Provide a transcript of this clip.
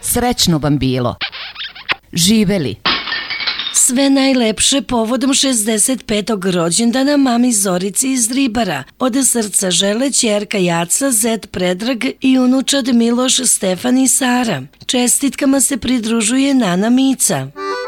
Srećno vam bilo. Živeli. Sve najlepše povodom 65. rođendana mami Zorici iz Ribara. Od srca žele ćerka Jaca, zet Predrag i unučad Miloš, Stefan i Sara. Čestitkama se pridružuje Nana Mica.